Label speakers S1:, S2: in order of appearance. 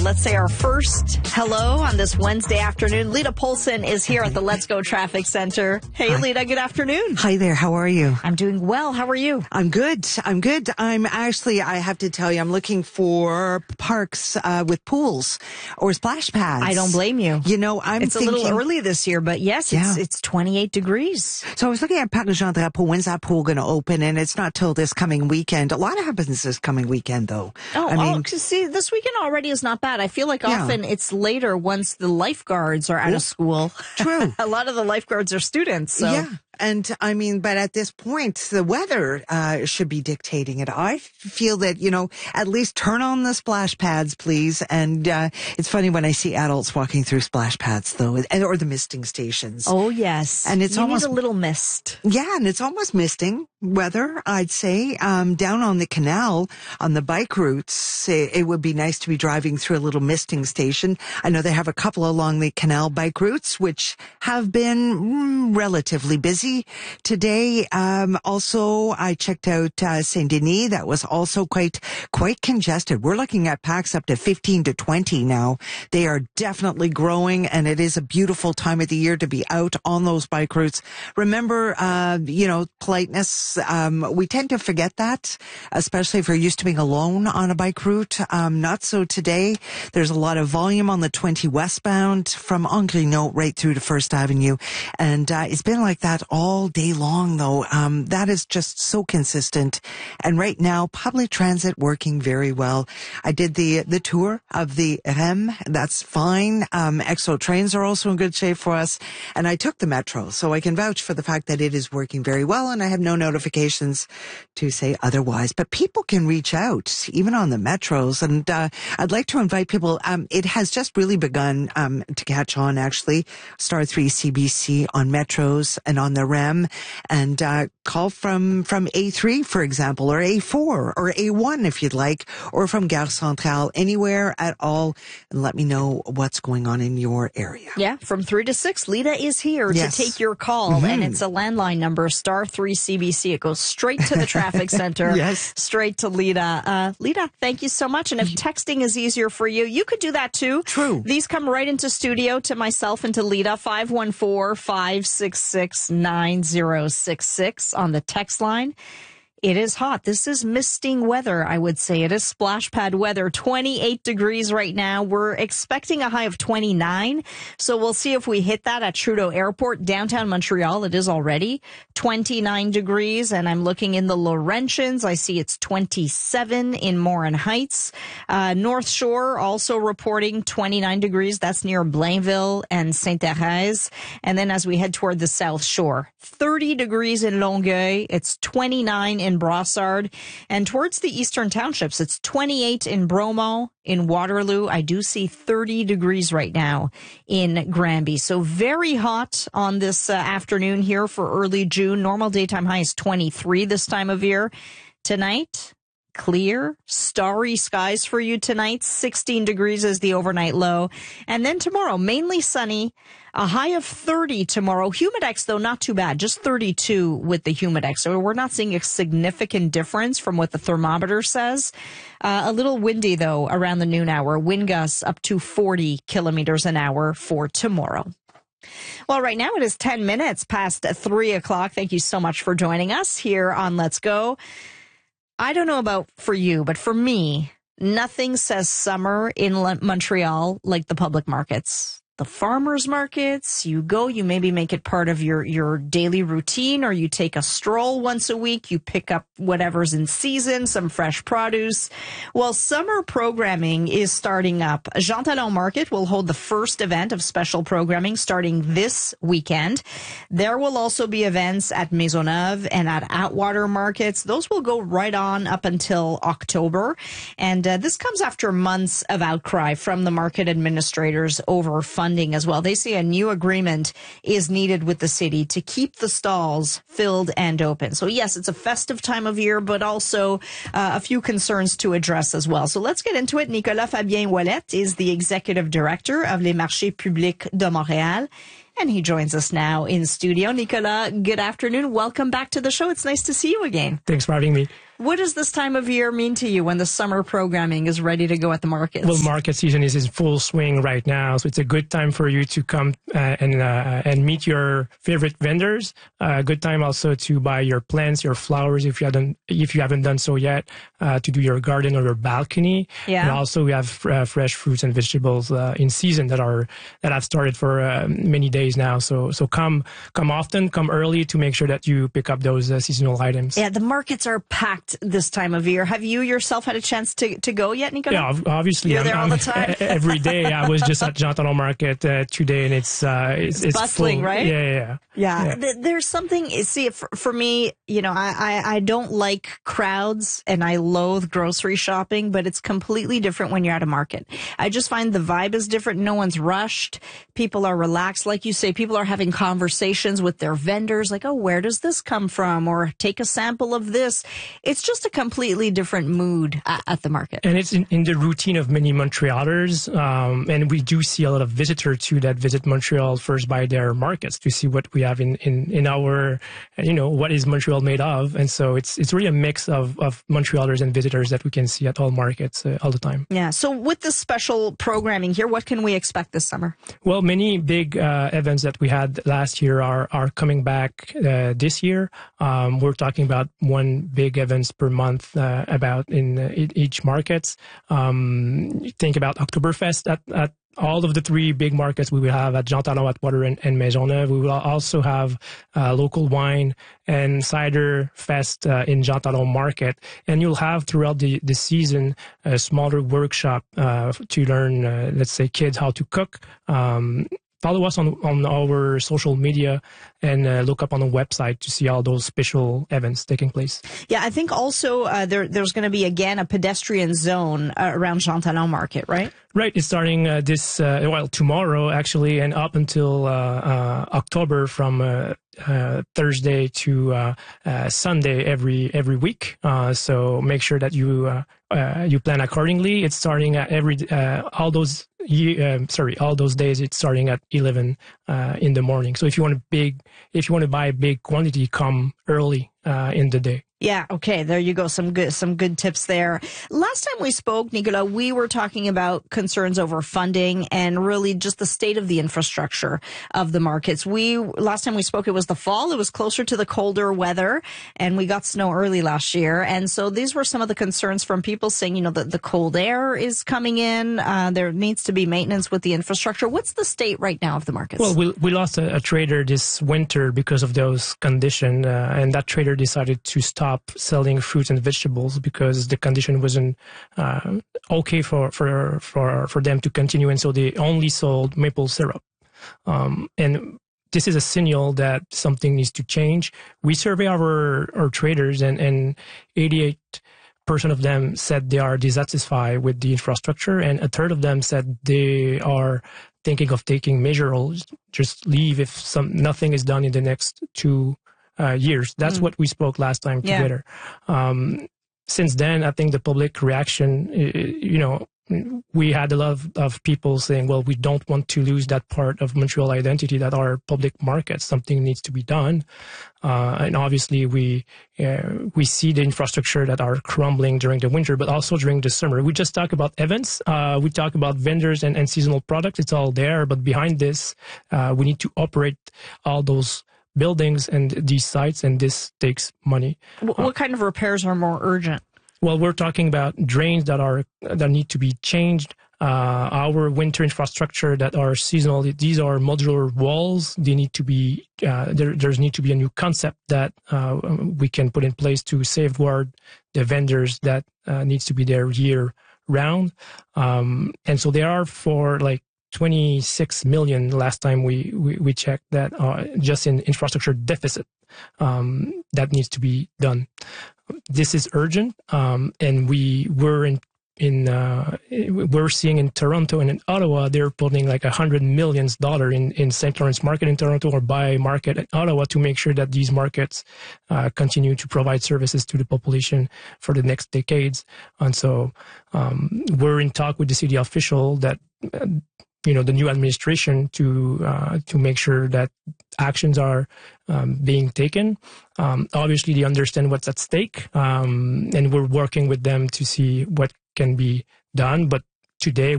S1: let's say our first hello on this Wednesday afternoon. Lita Polson is here at the Let's Go Traffic Center. Hey, hi. Lita, good afternoon.
S2: Hi there. How are you?
S1: I'm doing well. How are you?
S2: I'm good. I have to tell you, I'm looking for parks with pools or splash pads.
S1: I don't blame you.
S2: You know,
S1: it's a little early this year, but yes, it's 28 degrees.
S2: So I was looking at Parc Jean Drapeau. When's that pool going to open? And it's not till this coming weekend. A lot happens this coming weekend, though.
S1: See, this weekend already is not bad. I feel like often it's later once the lifeguards are out of school.
S2: True.
S1: A lot of the lifeguards are students. So.
S2: Yeah. And but at this point, the weather should be dictating it. I feel that, at least turn on the splash pads, please. And it's funny when I see adults walking through splash pads, though, or the misting stations.
S1: Oh, yes.
S2: And it's almost
S1: need a little mist.
S2: Yeah, and it's almost misting weather, I'd say. Down on the canal, on the bike routes, it would be nice to be driving through a little misting station. I know they have a couple along the canal bike routes, which have been relatively busy today. Also, I checked out Saint Denis. That was also quite congested. We're looking at packs up to 15 to 20 now. They are definitely growing, and it is a beautiful time of the year to be out on those bike routes. Remember, politeness. We tend to forget that, especially if you're used to being alone on a bike route. Not so today. There's a lot of volume on the 20 westbound from Angrigno right through to First Avenue, and it's been like that all day long, though. That is just so consistent. And right now, public transit working very well. I did the tour of the REM. That's fine. EXO trains are also in good shape for us. And I took the metro, so I can vouch for the fact that it is working very well. And I have no notifications to say otherwise. But people can reach out, even on the metros. And I'd like to invite people. It has just really begun to catch on, actually. Star 3 CBC on metros and on the REM, and call from A3, for example, or A4 or A1 if you'd like, or from Gare Centrale, anywhere at all, and let me know what's going on in your area.
S1: Yeah, from 3 to 6, Lita is here to take your call, and it's a landline number, star 3 CBC. It goes straight to the traffic center, straight to Lita. Lita, thank you so much, and if texting is easier for you, you could do that too.
S2: True.
S1: These come right into studio to myself and to Lita, 514-566-9066 on the text line. It is hot. This is misting weather, I would say. It is splash pad weather. 28 degrees right now. We're expecting a high of 29. So we'll see if we hit that at Trudeau Airport. Downtown Montreal, it is already 29 degrees. And I'm looking in the Laurentians. I see it's 27 in Morin Heights. North Shore also reporting 29 degrees. That's near Blainville and Sainte-Thérèse. And then as we head toward the South Shore, 30 degrees in Longueuil. It's 29 in Brossard, and towards the eastern townships, it's 28 in Bromont. In Waterloo, I do see 30 degrees right now in Granby. So very hot on this afternoon here for early June. Normal daytime high is 23 this time of year. Tonight, clear, starry skies for you tonight. 16 degrees is the overnight low. And then tomorrow, mainly sunny. A high of 30 tomorrow. Humidex, though, not too bad. Just 32 with the Humidex. So we're not seeing a significant difference from what the thermometer says. A little windy, though, around the noon hour. Wind gusts up to 40 kilometers an hour for tomorrow. Well, right now it is 10 minutes past 3 o'clock. Thank you so much for joining us here on Let's Go. I don't know about for you, but for me, nothing says summer in Montreal like the public markets. The farmers markets, you go, you maybe make it part of your daily routine, or you take a stroll once a week, you pick up whatever's in season, some fresh produce. Well, summer programming is starting up. Jean Talon Market will hold the first event of special programming starting this weekend. There will also be events at Maisonneuve and at Atwater markets. Those will go right on up until October. And this comes after months of outcry from the market administrators over funding as well. They say a new agreement is needed with the city to keep the stalls filled and open. So yes, it's a festive time of year, but also a few concerns to address as well. So let's get into it. Nicolas Fabien Ouellette is the executive director of Les Marchés Publics de Montréal, and he joins us now in studio. Nicolas, good afternoon. Welcome back to the show. It's nice to see you again.
S3: Thanks for having me.
S1: What does this time of year mean to you when the summer programming is ready to go at the markets?
S3: Well, market season is in full swing right now, so it's a good time for you to come and meet your favorite vendors. A good time also to buy your plants, your flowers, if you haven't done so yet, to do your garden or your balcony.
S1: Yeah.
S3: And also we have fresh fruits and vegetables in season that have started for many days now. So come often, come early to make sure that you pick up those seasonal items.
S1: Yeah, the markets are packed this time of year. Have you yourself had a chance to go yet, Nicolas?
S3: Yeah, obviously.
S1: You're there all the time?
S3: Every day. I was just at Jean Talon Market today, and it's
S1: bustling,
S3: full.
S1: right?
S3: Yeah.
S1: There's something, see, for me, I don't like crowds and I loathe grocery shopping, but it's completely different when you're at a market. I just find the vibe is different. No one's rushed. People are relaxed. Like you say, people are having conversations with their vendors, like, oh, where does this come from? Or take a sample of this. It's just a completely different mood at the market.
S3: And it's in the routine of many Montrealers. And we do see a lot of visitors too that visit Montreal first by their markets to see what we have in our, what is Montreal made of. And so it's really a mix of Montrealers and visitors that we can see at all markets all the time.
S1: Yeah. So with this special programming here, what can we expect this summer?
S3: Well, many big events that we had last year are coming back this year. We're talking about one big events per month about in each markets. Think about Oktoberfest at all of the three big markets we will have at Jean Talon, Atwater, and Maisonneuve. We will also have local wine and cider fest in Jean Talon Market. And you'll have throughout the season a smaller workshop to learn, let's say, kids how to cook. Follow us on our social media and look up on the website to see all those special events taking place.
S1: Yeah, I think also there's going to be, again, a pedestrian zone around Jean Talon Market, right?
S3: Right. It's starting tomorrow, actually, and up until October from Thursday to Sunday every week. So make sure that you plan accordingly. It's starting at all those days. It's starting at 11 in the morning. So if you want to buy a big quantity, come early in the day.
S1: Yeah. Okay. There you go. Some good tips there. Last time we spoke, Nicolas, we were talking about concerns over funding and really just the state of the infrastructure of the markets. Last time we spoke, it was the fall. It was closer to the colder weather and we got snow early last year. And so these were some of the concerns from people saying, that the cold air is coming in. There needs to be maintenance with the infrastructure. What's the state right now of the markets?
S3: Well, we lost a trader this winter because of those conditions, and that trader decided to stop selling fruits and vegetables because the condition wasn't okay for them to continue, and so they only sold maple syrup. And this is a signal that something needs to change. We survey our traders, and 88% of them said they are dissatisfied with the infrastructure, and a third of them said they are thinking of taking measures, just leave if nothing is done in the next 2 years. That's what we spoke last time together. Since then, I think the public reaction, we had a lot of people saying, well, we don't want to lose that part of Montreal identity that are public markets. Something needs to be done. And obviously we see the infrastructure that are crumbling during the winter, but also during the summer. We just talk about events. We talk about vendors and seasonal products. It's all there. But behind this, we need to operate all those buildings and these sites, and this takes money.
S1: What kind of repairs are more urgent?
S3: Well, we're talking about drains that need to be changed. Our winter infrastructure that are seasonal. These are modular walls. They need to be there's need to be a new concept that we can put in place to safeguard the vendors that needs to be there year round. And so there are for 26 million last time we checked that just in infrastructure deficit that needs to be done. This is urgent, and we're seeing in Toronto and in Ottawa they're putting $100 million in St. Lawrence Market in Toronto or by Market in Ottawa to make sure that these markets continue to provide services to the population for the next decades. And so we're in talk with the city official that the new administration to make sure that actions are being taken. Obviously, they understand what's at stake, and we're working with them to see what can be done. But today,